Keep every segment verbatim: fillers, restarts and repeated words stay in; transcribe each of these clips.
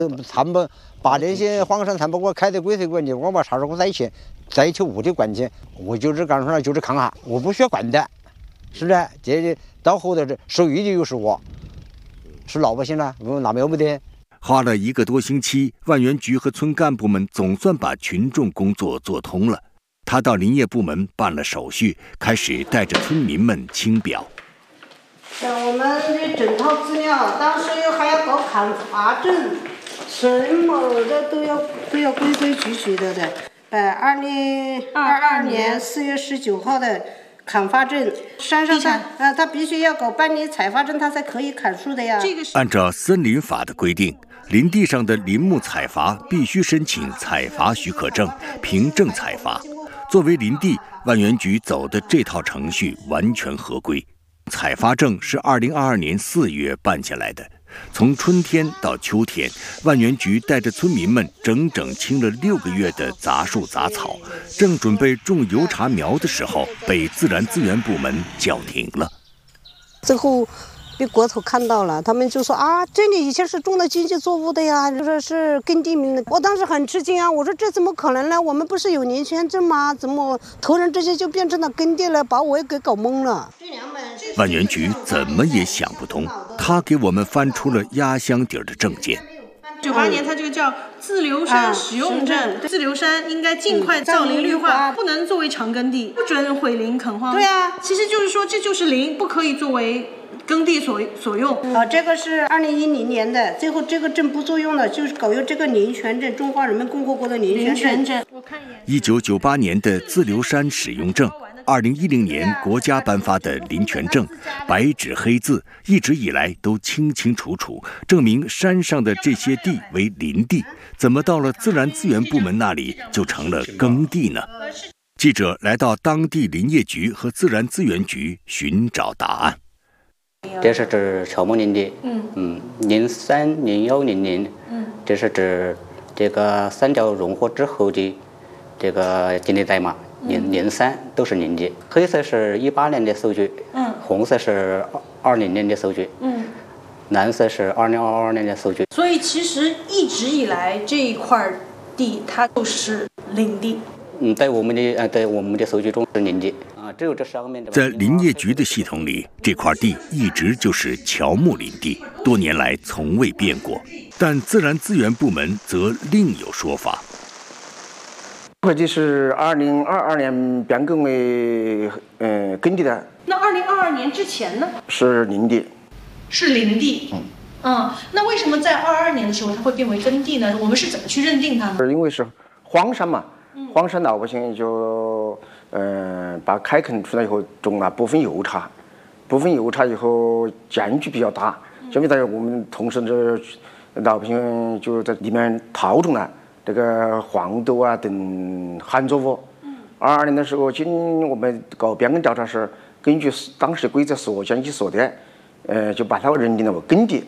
他们把那些黄山他们给我开的规则管理，我把啥时候在一起，在一起物的管理，我就是干出来就是看下，我不需要管的，是不是？这到后头这受益的又是我，是老百姓呢，我哪没有不得？ 花了一个多星期，万源局和村干部们总算把群众工作做通了。他到林业部门办了手续，开始带着村民们清表。 像我们的整套资料，当时又还要搞砍伐证，什么的都要都要规规矩矩的的。呃，二零二二年四月十九号的砍伐证，山上他呃他必须要搞办理采伐证，他才可以砍树的呀。这个按照森林法的规定，林地上的林木采伐必须申请采伐许可证，凭证采伐。作为林地，万源局走的这套程序完全合规。采伐证是二零二二年四月办下来的，从春天到秋天，万源局带着村民们整整清了六个月的杂树杂草，正准备种油茶苗的时候，被自然资源部门叫停了。 最后被国土看到了，他们就说啊，这里以前是种的经济作物的呀，就说是耕地名的。我当时很吃惊啊，我说这怎么可能呢？我们不是有林权证吗？怎么突然之间就变成了耕地了，把我也给搞懵了。 万源局怎么也想不通，他给我们翻出了压箱底儿的证件。 九八年，它这个叫自留山使用证，自留山应该尽快造林绿化，不能作为长耕地，不准毁林垦荒。 对啊， 其实就是说这就是林，不可以作为耕地所所用。 啊，这个是二零一零年的，最后这个证不作用了，就是搞有这个林权证，中华人民共和国的林权证。 我看一眼。 一九九八年的自留山使用证。二零一零年国家颁发的林权证，白纸黑字，一直以来都清清楚楚，证明山上的这些地为林地，怎么到了自然资源部门那里就成了耕地呢？记者来到当地林业局和自然资源局寻找答案。 这是指乔木林地，嗯嗯，零三零幺零零，嗯，这是指这个三角融合之后的这个经历代码。零零三都是林地，黑色是一八年的数据，嗯，红色是二零年的数据，嗯，蓝色是二零二二年的数据。 所以其实一直以来这一块地它都是林地。 嗯，在我们的呃，在我们的数据中是林地啊，只有这上面的。 在林业局的系统里，这块地一直就是乔木林地，多年来从未变过。但自然资源部门则另有说法。 这块地是二零二二年变更为呃耕地的。 那二零二二年之前呢？ 是林地。 是林地。嗯。嗯，那为什么在二二年的时候它会变为耕地呢？我们是怎么去认定它呢？ 因为是荒山嘛，荒山老百姓就嗯、呃、把开垦出来以后种了部分油茶，部分油茶以后间距比较大，相比在我们同时这老百姓就在里面套种了。这个黄豆啊等旱作物，二二年的时候，经我们搞变更调查时，根据当时的规则所见及所得，呃，就把它认定了为耕地。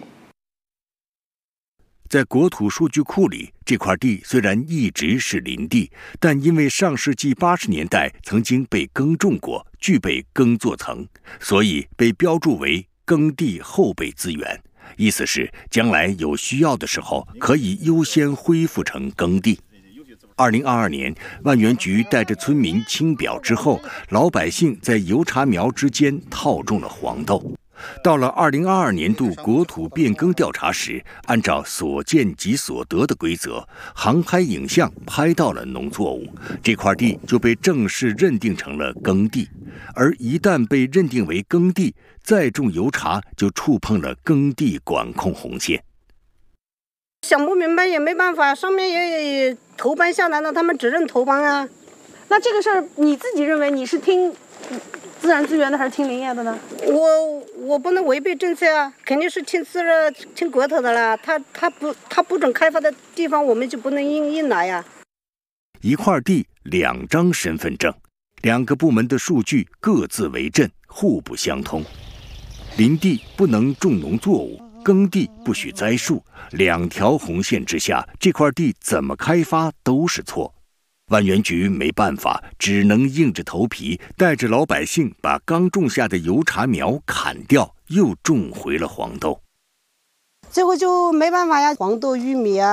在国土数据库里，这块地虽然一直是林地，但因为上世纪八十年代曾经被耕种过，具备耕作层，所以被标注为耕地后备资源。意思是，将来有需要的时候，可以优先恢复成耕地。二零二二年，万源局带着村民清表之后，老百姓在油茶苗之间套种了黄豆。到了二零二二年度国土变更调查时，按照所见即所得的规则，航拍影像拍到了农作物，这块地就被正式认定成了耕地。而一旦被认定为耕地，再种油茶就触碰了耕地管控红线。 想不明白也没办法，上面也投办下来了，他们只认投办啊。 那这个事儿你自己认为你是听自然资源的还是听林业的呢？ 我我不能违背政策啊，肯定是听自然听国土的啦。他他不他不准开发的地方，我们就不能硬硬来呀。 一块地两张身份证，两个部门的数据各自为阵，互不相通。林地不能种农作物，耕地不许栽树，两条红线之下，这块地怎么开发都是错。万源局没办法，只能硬着头皮带着老百姓把刚种下的油茶苗砍掉，又种回了黄豆。 最后就没办法呀，黄豆、玉米啊。